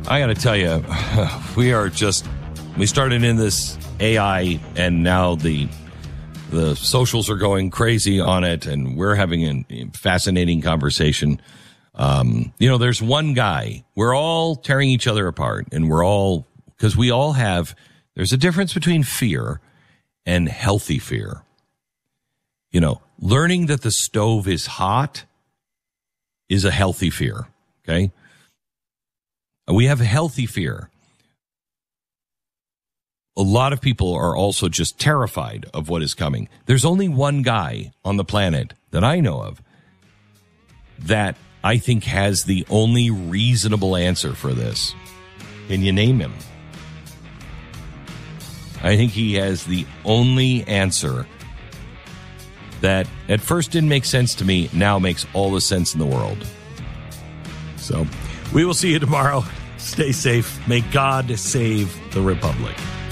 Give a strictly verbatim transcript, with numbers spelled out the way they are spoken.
I got to tell you, we are just, we started in this A I and now the the socials are going crazy on it and we're having a fascinating conversation. Um, you know, there's one guy, we're all tearing each other apart and we're all, because we all have, there's a difference between fear and healthy fear. You know, learning that the stove is hot is a healthy fear, okay? We have a healthy fear. A lot of people are also just terrified of what is coming. There's only one guy on the planet that I know of that I think has the only reasonable answer for this. Can you name him? I think he has the only answer that at first didn't make sense to me, now makes all the sense in the world. So, we will see you tomorrow. Stay safe. May God save the Republic.